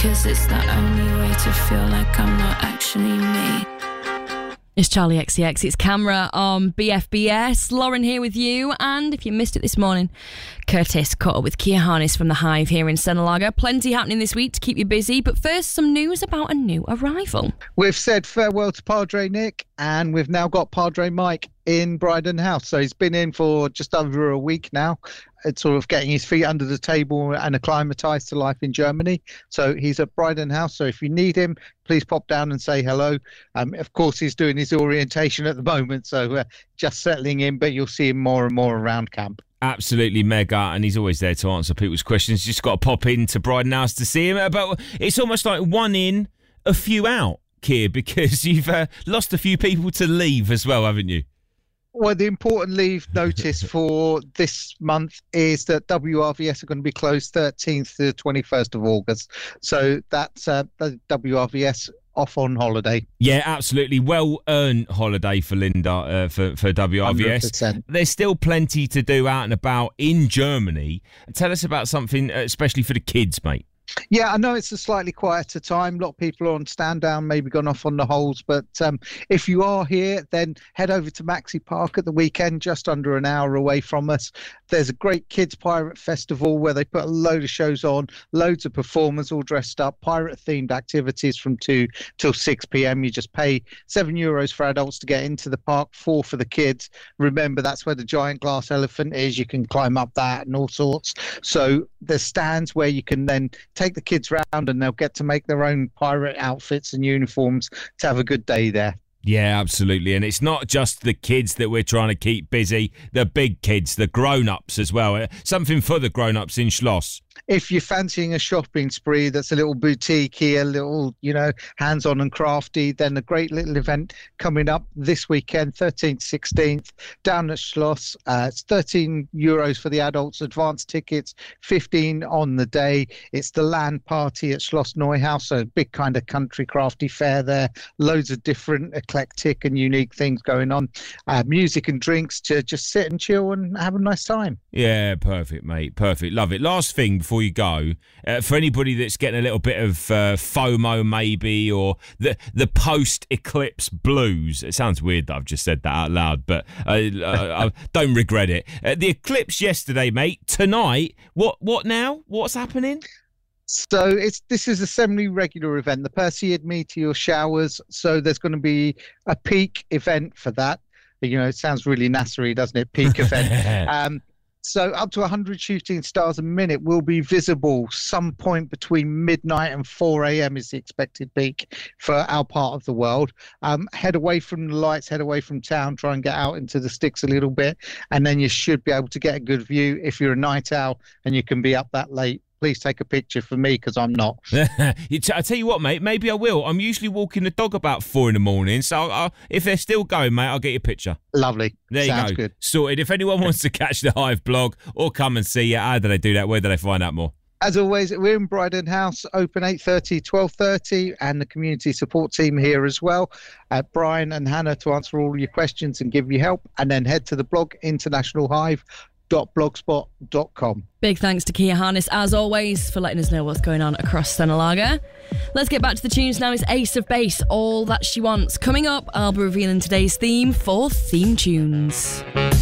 'cause it's the only way to feel like I'm not actually me. It's Charlie XCX, it's Camera on BFBS. Lauren here with you, and if you missed it this morning, Curtis caught up with Kia Harness from the Hive here in Stenalaga. Plenty happening this week to keep you busy, but first, some news about a new arrival. We've said farewell to Padre Nick, and we've now got Padre Mike in Bryden House. So he's been in for just over a week now. It's sort of getting his feet under the table and acclimatised to life in Germany. So he's at Bryden House. So if you need him, please pop down and say hello. Of course, he's doing his orientation at the moment, so just settling in, but you'll see him more and more around camp. Absolutely mega, and he's always there to answer people's questions. Just got to pop into Bryden House to see him. But it's almost like one in, a few out, Keir, because you've lost a few people to leave as well, haven't you? Well, the important leave notice for this month is that WRVS are going to be closed 13th to 21st of August. So that's the WRVS off on holiday. Yeah, absolutely. Well-earned holiday for Linda, for WRVS. 100%. There's still plenty to do out and about in Germany. Tell us about something, especially for the kids, mate. Yeah, I know it's a slightly quieter time. A lot of people are on stand down, maybe gone off on the holes. But if you are here, then head over to Maxi Park at the weekend, just under an hour away from us. There's a great Kids Pirate Festival where they put a load of shows on, loads of performers all dressed up, pirate-themed activities from 2 till 6 p.m. You just pay €7 for adults to get into the park, 4 for the kids. Remember, that's where the giant glass elephant is. You can climb up that and all sorts. So there's stands where you can then take the kids round and they'll get to make their own pirate outfits and uniforms to have a good day there. Yeah, absolutely. And it's not just the kids that we're trying to keep busy, the big kids, the grown-ups as well. Something for the grown-ups in Schloss. If you're fancying a shopping spree that's a little boutique here, a little, hands-on and crafty, then a great little event coming up this weekend, 13th, 16th, down at Schloss. It's €13 for the adults, advance tickets, 15 on the day. It's the land party at Schloss Neuhaus, so a big kind of country crafty fair there. Loads of different eclectic and unique things going on. Music and drinks to just sit and chill and have a nice time. Yeah, perfect, mate. Perfect. Love it. Last thing before you go, for anybody that's getting a little bit of FOMO maybe, or the post-eclipse blues. It sounds weird that I've just said that out loud, but I don't regret it. The eclipse yesterday, mate. Tonight, what now? What's happening? So this is a semi-regular event, the Perseid meteor showers. So there's going to be a peak event for that. It sounds really NASA-y, doesn't it? Peak event. So up to 100 shooting stars a minute will be visible some point between midnight and 4 a.m. is the expected peak for our part of the world. Head away from the lights, head away from town, try and get out into the sticks a little bit, and then you should be able to get a good view. If you're a night owl and you can be up that late, please take a picture for me because I'm not. I tell you what, mate, maybe I will. I'm usually walking the dog about 4 a.m, so if they're still going, mate, I'll get you a picture. Lovely. There Sounds you go. Good. Sorted. If anyone wants to catch the Hive blog or come and see you, how do they do that? Where do they find out more? As always, we're in Bryden House, open 8:30, 12:30, and the community support team here as well. Brian and Hannah to answer all your questions and give you help. And then head to the blog, internationalhive.blogspot.com. Big thanks to Kia Harness, as always, for letting us know what's going on across Stenalaga. Let's get back to the tunes now. It's Ace of Base, All That She Wants. Coming up, I'll be revealing today's theme for Theme Tunes.